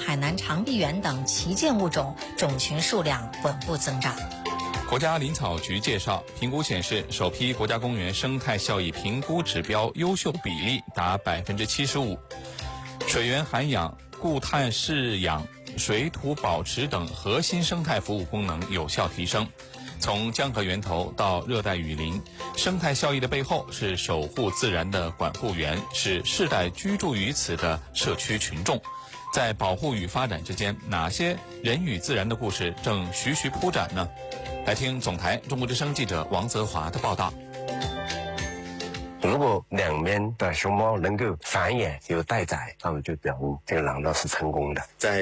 海南长臂猿等旗舰物种种群数量稳步增长。 国家林草局介绍，评估显示，首批国家公园生态效益评估指标优秀比例达75%，水源涵养、固碳饲养、水土保持等核心生态服务功能有效提升。从江河源头到热带雨林，生态效益的背后是守护自然的管护员，是世代居住于此的社区群众。在保护与发展之间，哪些人与自然的故事正徐徐铺展呢？来听总台中国之声记者王泽华的报道。 如果两边的熊猫能够繁衍有待宰，那么就表明这个廊道是成功的。 在